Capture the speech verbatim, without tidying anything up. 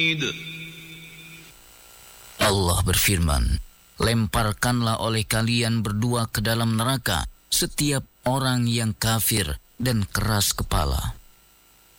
Allah berfirman, lemparkanlah oleh kalian berdua ke dalam neraka setiap orang yang kafir dan keras kepala.